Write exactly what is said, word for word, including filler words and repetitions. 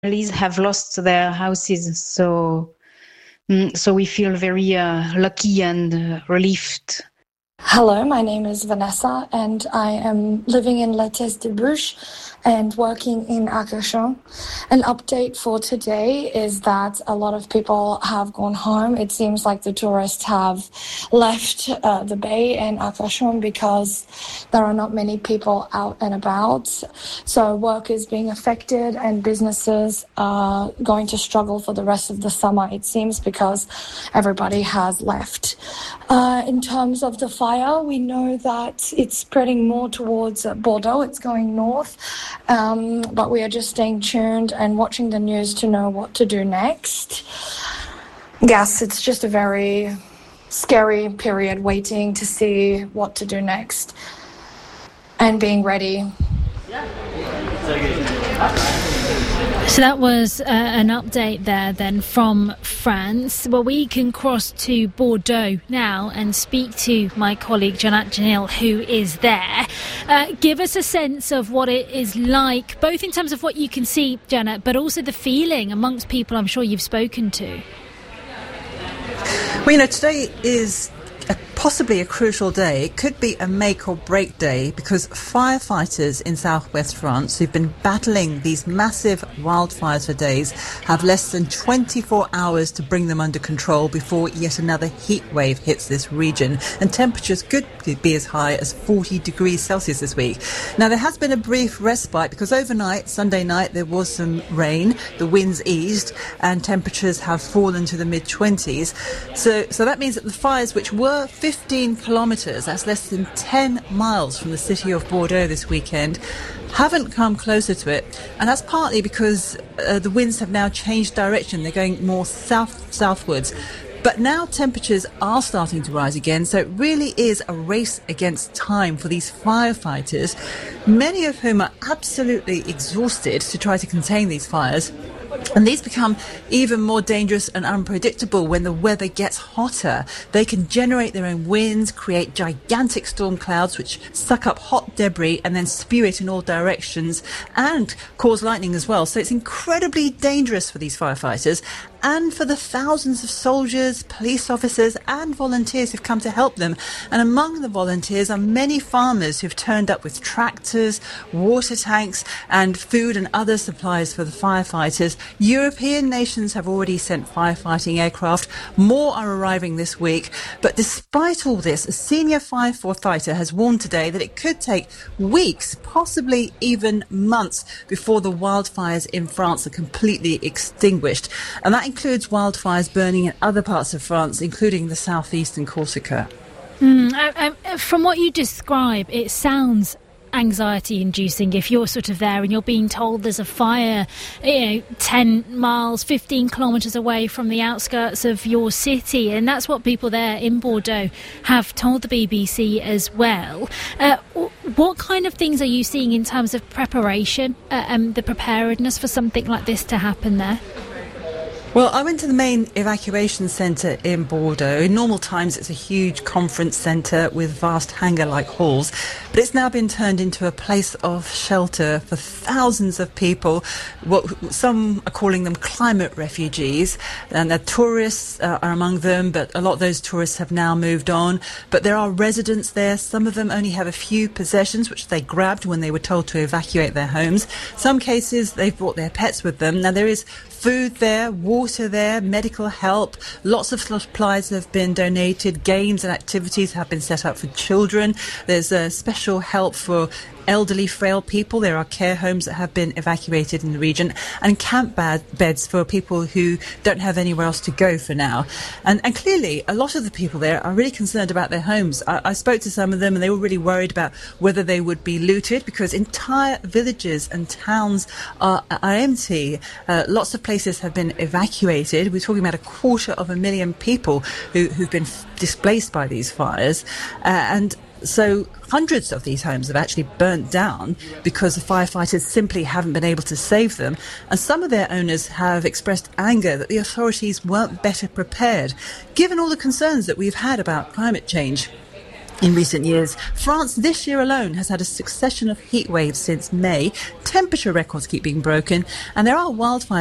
families have lost their houses. So, mm, so we feel very uh, lucky and uh, relieved. Hello, my name is Vanessa and I am living in La Teste-de-Bouche and working in Arcachon. An update for today is that a lot of people have gone home. It seems like the tourists have left uh, the bay in Arcachon because there are not many people out and about. So work is being affected and businesses are going to struggle for the rest of the summer, it seems, because everybody has left. Uh, in terms of the fire, we know that it's spreading more towards Bordeaux. It's going north, um, but we are just staying tuned and watching the news to know what to do next. Yes, it's just a very scary period waiting to see what to do next and being ready. So that was uh, an update there then from France. Well, we can cross to Bordeaux now and speak to my colleague Janat Janil, who is there. Uh, give us a sense of what it is like, both in terms of what you can see, Janat, but also the feeling amongst people I'm sure you've spoken to. Well, you know, today is a, possibly a crucial day. It could be a make or break day because firefighters in southwest France who've been battling these massive wildfires for days have less than twenty-four hours to bring them under control before yet another heat wave hits this region. And temperatures could be as high as forty degrees Celsius this week. Now, there has been a brief respite because overnight, Sunday night, there was some rain, the winds eased, and temperatures have fallen to the mid-twenties. So, so that means that the fires, which were fifteen kilometres, that's less than ten miles from the city of Bordeaux this weekend, haven't come closer to it. And that's partly because uh, the winds have now changed direction. They're going more south southwards. But now temperatures are starting to rise again, so it really is a race against time for these firefighters, many of whom are absolutely exhausted to try to contain these fires. And these become even more dangerous and unpredictable when the weather gets hotter. They can generate their own winds, create gigantic storm clouds which suck up hot debris and then spew it in all directions, and cause lightning as well. So it's incredibly dangerous for these firefighters and for the thousands of soldiers, police officers and volunteers who've come to help them. And among the volunteers are many farmers who've turned up with tractors, water tanks and food and other supplies for the firefighters. European nations have already sent firefighting aircraft. More are arriving this week. But despite all this, a senior firefighter has warned today that it could take weeks, possibly even months, before the wildfires in France are completely extinguished. And that includes wildfires burning in other parts of France, including the southeast and Corsica. Mm, I, I, from what you describe, it sounds anxiety-inducing if you're sort of there and you're being told there's a fire, you know, ten miles, fifteen kilometres away from the outskirts of your city, and that's what people there in Bordeaux have told the B B C as well. Uh, what kind of things are you seeing in terms of preparation uh, and the preparedness for something like this to happen there? Well, I went to the main evacuation centre in Bordeaux. In normal times, it's a huge conference centre with vast hangar-like halls, but it's now been turned into a place of shelter for thousands of people. What some are calling them climate refugees, and the tourists uh, are among them, but a lot of those tourists have now moved on. But there are residents there. Some of them only have a few possessions, which they grabbed when they were told to evacuate their homes. Some cases, they've brought their pets with them. Now, there is food there, water there, medical help. Lots of supplies have been donated. Games and activities have been set up for children. There's a special help for elderly, frail people. There are care homes that have been evacuated in the region, and camp bed- beds for people who don't have anywhere else to go for now. And, and clearly, a lot of the people there are really concerned about their homes. I, I spoke to some of them, and they were really worried about whether they would be looted, because entire villages and towns are, are empty. Uh, lots of places have been evacuated. We're talking about a quarter of a million people who, who've been f- displaced by these fires. Uh, and So hundreds of these homes have actually burnt down because the firefighters simply haven't been able to save them. And some of their owners have expressed anger that the authorities weren't better prepared, given all the concerns that we've had about climate change. in recent years. France this year alone has had a succession of heat waves since May. Temperature records keep being broken, and there are wildfires